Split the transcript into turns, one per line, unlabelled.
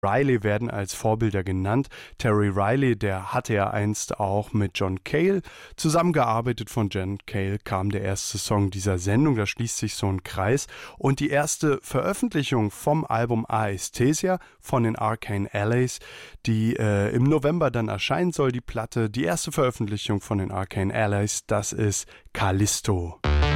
Riley werden als Vorbilder genannt. Terry Riley, der hatte ja einst auch mit John Cale zusammengearbeitet. Von John Cale kam der erste Song dieser Sendung, da schließt sich so ein Kreis. Und die erste Veröffentlichung vom Album Aesthesia von den Arcane Allies, die im November dann erscheinen soll, die Platte. Die erste Veröffentlichung von den Arcane Allies, das ist Callisto.